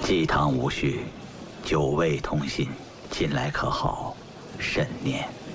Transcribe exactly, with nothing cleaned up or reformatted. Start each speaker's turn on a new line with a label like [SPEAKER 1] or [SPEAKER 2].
[SPEAKER 1] 鸡汤无序，酒味同心，近来可好？慎念。